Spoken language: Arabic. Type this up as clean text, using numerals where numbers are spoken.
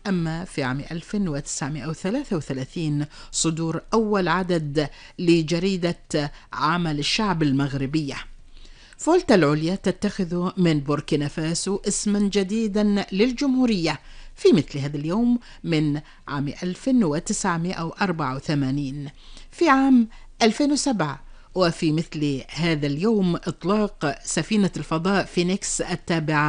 أما في عام 1933 صدور أول عدد لجريدة عمل الشعب المغربية. فولتا العليا تتخذ من بوركينا فاسو اسما جديدا للجمهورية في مثل هذا اليوم من عام 1984. في عام 2007 وفي مثل هذا اليوم إطلاق سفينة الفضاء فينيكس التابعة